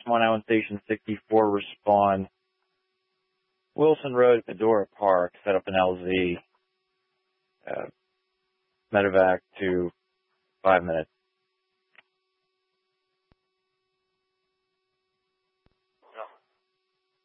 1 Island Station 64, respond. Wilson Road, Medora Park, set up an LZ. Medevac to 5 minutes.